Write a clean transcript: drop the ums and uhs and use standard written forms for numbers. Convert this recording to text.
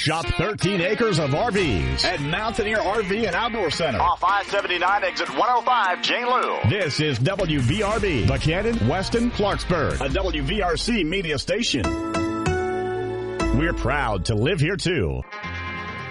Shop 13 acres of RVs at Mountaineer RV and Outdoor Center. Off I-79 exit 105, Jane Lou. This is WVRB, Buchanan, Weston, Clarksburg, a WVRC media station. We're proud to live here too.